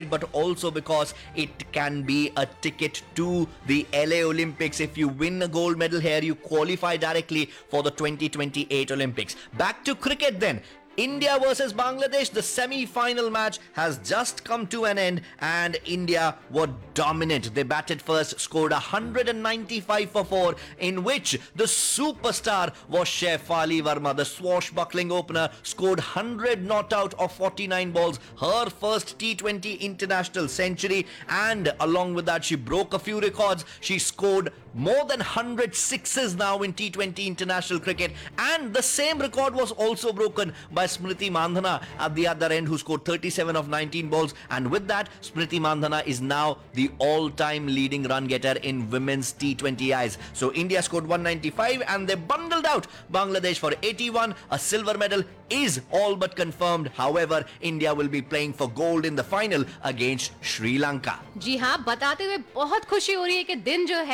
cricket, but also because it can be a ticket to the LA Olympics. If you win a gold medal here, you qualify directly for the 2028 Olympics. Back to cricket then. India versus Bangladesh, the semi-final match has just come to an end and India were dominant. They batted first, scored 195 for 4, in which the superstar was Shefali Verma, the swashbuckling opener, scored 100 not out of 49 balls, her first T20 international century, and along with that she broke a few records. She scored more than 100 sixes now in T20 international cricket, and the same record was also broken by Smriti Mandhana at the other end, who scored 37 of 19 balls, and with that Smriti Mandhana is now the all-time leading run getter in women's T20Is. So India scored 195 and they bundled out Bangladesh for 81. A silver medal is all but confirmed. However, India will be playing for gold in the final against Sri Lanka. जी हाँ, बताते हुए बहुत खुशी हो रही है कि दिन जो है